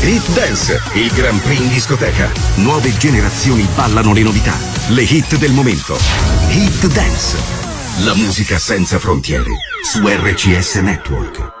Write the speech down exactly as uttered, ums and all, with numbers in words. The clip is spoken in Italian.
Hit Dance, il Grand Prix in discoteca. Nuove generazioni ballano le novità, le hit del momento. Hit Dance, la musica senza frontiere, su R C S Network.